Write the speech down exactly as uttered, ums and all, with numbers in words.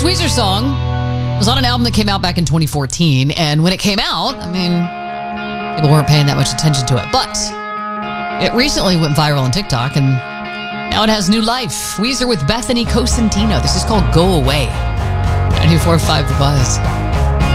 Weezer song was on an album that came out back in twenty fourteen, and when it came out, I mean, people weren't paying that much attention to it, but it recently went viral on TikTok, and now it has new life. Weezer with Bethany Cosentino. This is called Go Away. ninety-four point five The Buzz.